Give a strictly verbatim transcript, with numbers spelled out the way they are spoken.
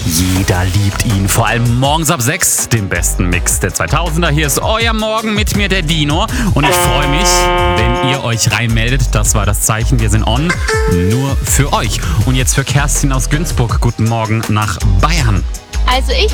Jeder liebt ihn, vor allem morgens ab sechs, den besten Mix der zweitausender. Hier ist euer Morgen mit mir, der Dino. Und ich freue mich, wenn ihr euch reinmeldet. Das war das Zeichen, wir sind on, nur für euch. Und jetzt für Kerstin aus Günzburg, guten Morgen nach Bayern. Also ich